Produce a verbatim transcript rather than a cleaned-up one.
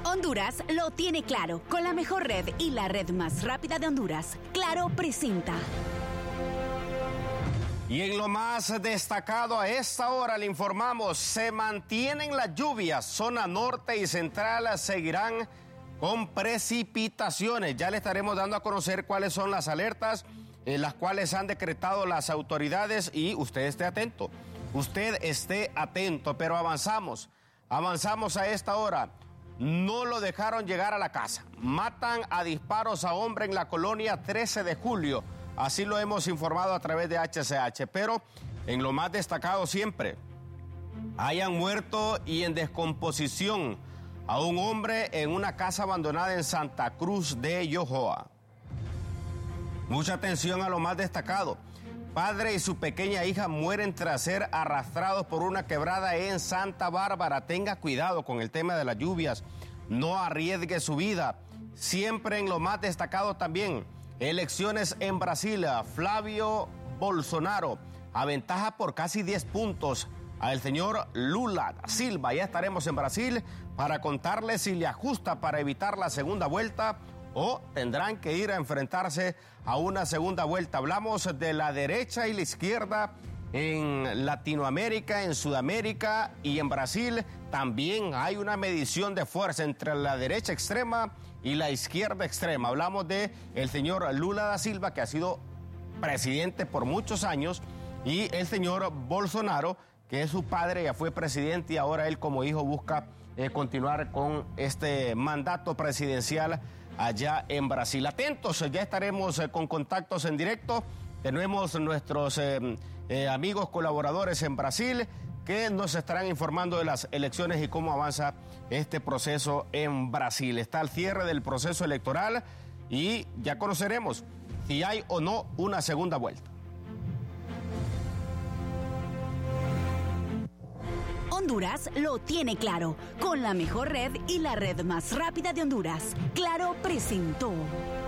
Honduras lo tiene claro. Con la mejor red y la red más rápida de Honduras, Claro presenta. Y en lo más destacado a esta hora le informamos, se mantienen las lluvias, zona norte y central seguirán con precipitaciones. Ya le estaremos dando a conocer cuáles son las alertas, eh, las cuales han decretado las autoridades y usted esté atento, usted esté atento, pero avanzamos, avanzamos a esta hora. No lo dejaron llegar a la casa, matan a disparos a hombre en la colonia trece de julio. Así lo hemos informado a través de H C H, pero en lo más destacado siempre, hayan muerto y en descomposición a un hombre en una casa abandonada en Santa Cruz de Yojoa. Mucha atención a lo más destacado. Padre y su pequeña hija mueren tras ser arrastrados por una quebrada en Santa Bárbara. Tenga cuidado con el tema de las lluvias, no arriesgue su vida. Siempre en lo más destacado también, elecciones en Brasil, Flavio Bolsonaro aventaja por casi diez puntos al señor Lula da Silva. Ya estaremos en Brasil para contarles si le ajusta para evitar la segunda vuelta o tendrán que ir a enfrentarse a una segunda vuelta. Hablamos de la derecha y la izquierda en Latinoamérica, en Sudamérica y en Brasil. También hay una medición de fuerza entre la derecha extrema y la izquierda extrema. Hablamos de el señor Lula da Silva, que ha sido presidente por muchos años, y el señor Bolsonaro, que es su padre, ya fue presidente y ahora él como hijo busca eh, continuar con este mandato presidencial allá en Brasil. Atentos, ya estaremos eh, con contactos en directo. Tenemos nuestros eh, eh, amigos colaboradores en Brasil que nos estarán informando de las elecciones y cómo avanza este proceso en Brasil. Está al cierre del proceso electoral y ya conoceremos si hay o no una segunda vuelta. Honduras lo tiene claro. Con la mejor red y la red más rápida de Honduras, Claro presentó.